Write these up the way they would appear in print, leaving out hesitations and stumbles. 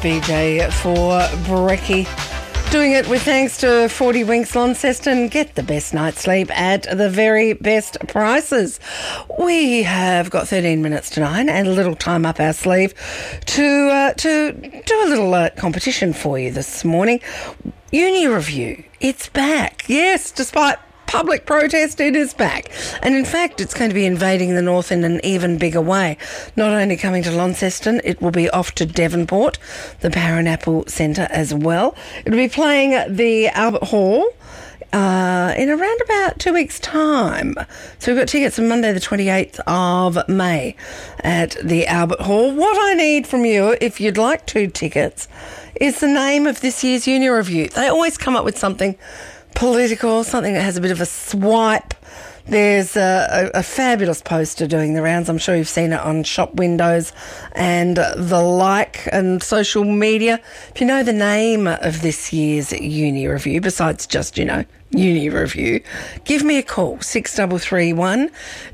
BJ for Brekkie. Doing it with thanks to 40 Winks Launceston. Get the best night's sleep at the very best prices. We have got 13 minutes to 9 and a little time up our sleeve to do a little competition for you this morning. Uni Review, it's back. Yes, despite public protest, it is back. And in fact, it's going to be invading the north in an even bigger way. Not only coming to Launceston, it will be off to Devonport, the Parranapple Centre as well. It'll be playing at the Albert Hall in around about 2 weeks' time. So we've got tickets on Monday the 28th of May at the Albert Hall. What I need from you, if you'd like 2 tickets, is the name of this year's Uni Review. They always come up with something political, something that has a bit of a swipe. There's a fabulous poster doing the rounds. I'm sure you've seen it on shop windows and the like and social media. If you know the name of this year's Uni Review, besides just, Uni Review, give me a call, 6331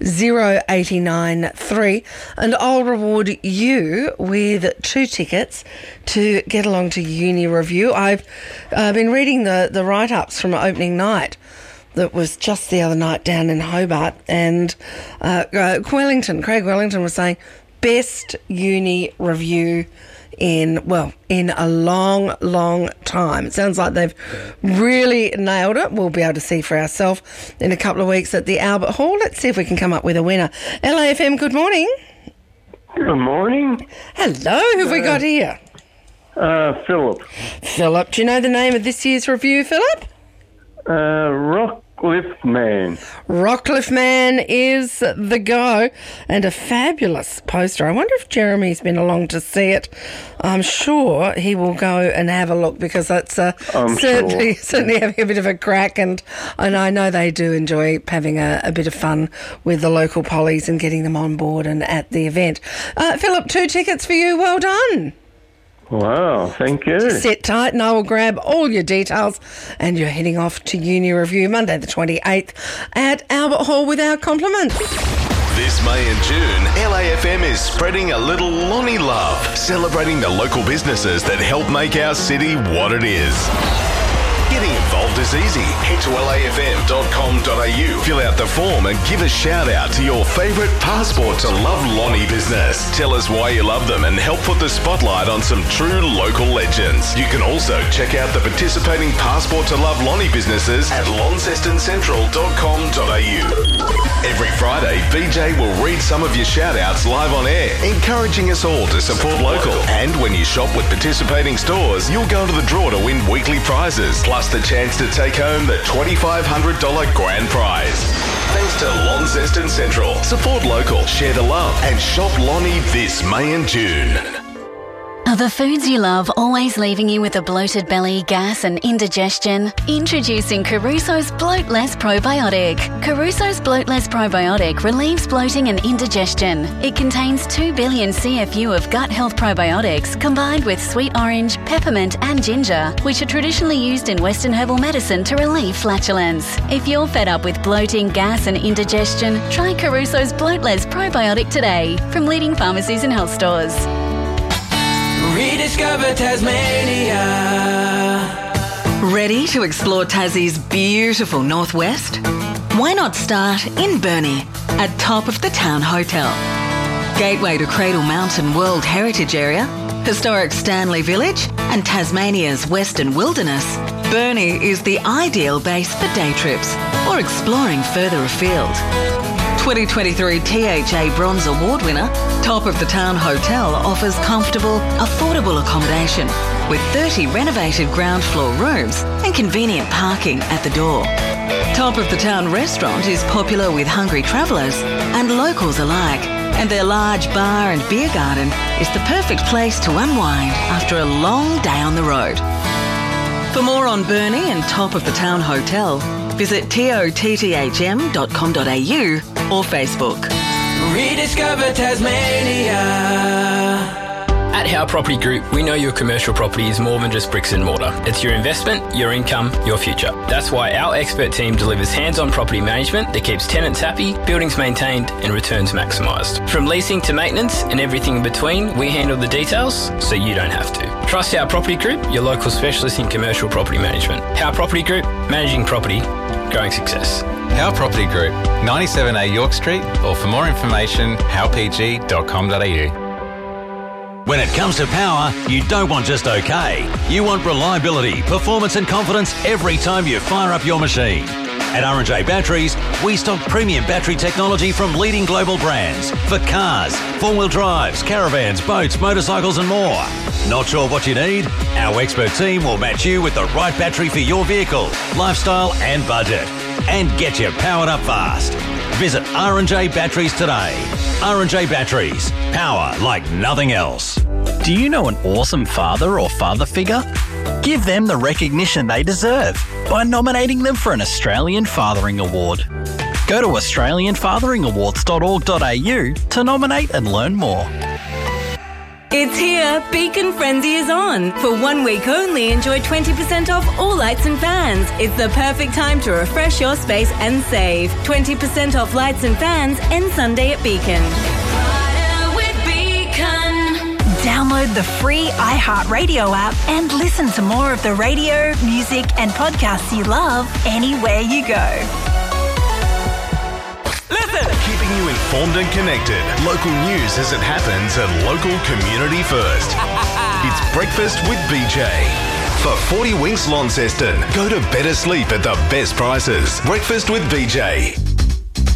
0893, and I'll reward you with 2 tickets to get along to Uni Review. I've been reading the write-ups from opening night that was just the other night down in Hobart, and Craig Wellington was saying best Uni Review in a long, long time. It sounds like they've really nailed it. We'll be able to see for ourselves in a couple of weeks at the Albert Hall. Let's see if we can come up with a winner. LAFM, good morning. Good morning. Hello, who have we got here? Philip. Philip, do you know the name of this year's review, Philip? Rockcliffe Man. Rockcliffe Man is the go, and a fabulous poster. I wonder if Jeremy's been along to see it. I'm sure he will go and have a look, because that's certainly having a bit of a crack, and I know they do enjoy having a bit of fun with the local pollies and getting them on board and at the event. Philip, 2 tickets for you. Well done. Wow, thank you. Sit tight and I will grab all your details, and you're heading off to Uni Review Monday the 28th at Albert Hall with our compliments. This May and June, LAFM is spreading a little Lonnie love, celebrating the local businesses that help make our city what it is. Getting involved is easy. Head to lafm.com.au, fill out the form and give a shout out to your favourite Passport to Love Lonnie business. Tell us why you love them and help put the spotlight on some true local legends. You can also check out the participating Passport to Love Lonnie businesses at launcestoncentral.com.au. Every Friday, BJ will read some of your shout outs live on air, encouraging us all to support local. And when you shop with participating stores, you'll go to the draw to win weekly prizes, plus the chance to take home the $2,500 grand prize. Thanks to Launceston Central. Support local, share the love, and shop Lonnie this May and June. Are the foods you love always leaving you with a bloated belly, gas and indigestion? Introducing Caruso's Bloat Less Probiotic. Caruso's Bloat Less Probiotic relieves bloating and indigestion. It contains 2 billion CFU of gut health probiotics combined with sweet orange, peppermint and ginger, which are traditionally used in Western herbal medicine to relieve flatulence. If you're fed up with bloating, gas and indigestion, try Caruso's Bloat Less Probiotic today from leading pharmacies and health stores. Rediscover Tasmania. Ready to explore Tassie's beautiful northwest? Why not start in Burnie at Top of the Town Hotel? Gateway to Cradle Mountain World Heritage Area, historic Stanley Village and Tasmania's Western Wilderness, Burnie is the ideal base for day trips or exploring further afield. 2023 THA Bronze Award winner, Top of the Town Hotel offers comfortable, affordable accommodation with 30 renovated ground floor rooms and convenient parking at the door. Top of the Town Restaurant is popular with hungry travellers and locals alike, and their large bar and beer garden is the perfect place to unwind after a long day on the road. For more on Burnie and Top of the Town Hotel, visit totthm.com.au or Facebook. Rediscover Tasmania. At Howe Property Group, we know your commercial property is more than just bricks and mortar. It's your investment, your income, your future. That's why our expert team delivers hands-on property management that keeps tenants happy, buildings maintained and returns maximised. From leasing to maintenance and everything in between, we handle the details so you don't have to. Trust Our Property Group, your local specialist in commercial property management. Our Property Group, managing property, growing success. Our Property Group, 97A York Street, or for more information, howpg.com.au. When it comes to power, you don't want just okay. You want reliability, performance and confidence every time you fire up your machine. At R&J Batteries, we stock premium battery technology from leading global brands for cars, four-wheel drives, caravans, boats, motorcycles and more. Not sure what you need? Our expert team will match you with the right battery for your vehicle, lifestyle and budget, and get you powered up fast. Visit R&J Batteries today. R&J Batteries, power like nothing else. Do you know an awesome father or father figure? Give them the recognition they deserve by nominating them for an Australian Fathering Award. Go to australianfatheringawards.org.au to nominate and learn more. It's here, Beacon Frenzy is on. For 1 week only, enjoy 20% off all lights and fans. It's the perfect time to refresh your space and save. 20% off lights and fans end Sunday at Beacon. Download the free iHeartRadio app and listen to more of the radio, music and podcasts you love anywhere you go. Listen! Keeping you informed and connected. Local news as it happens and local community first. It's Breakfast with BJ. For 40 Winks Launceston, go to better sleep at the best prices. Breakfast with BJ.